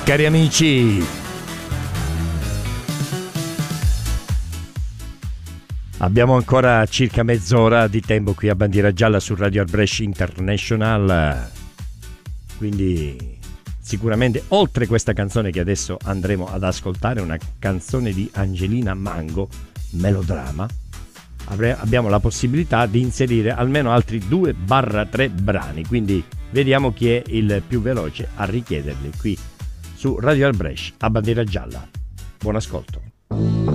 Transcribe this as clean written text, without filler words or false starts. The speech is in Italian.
Cari amici, abbiamo ancora circa mezz'ora di tempo qui a Bandiera Gialla su Radio Albrecht International, quindi sicuramente oltre questa canzone che adesso andremo ad ascoltare, una canzone di Angelina Mango, Melodrama, abbiamo la possibilità di inserire almeno altri 2-3 brani, quindi vediamo chi è il più veloce a richiederli qui su Radio Albrecht a Bandiera Gialla. Buon ascolto.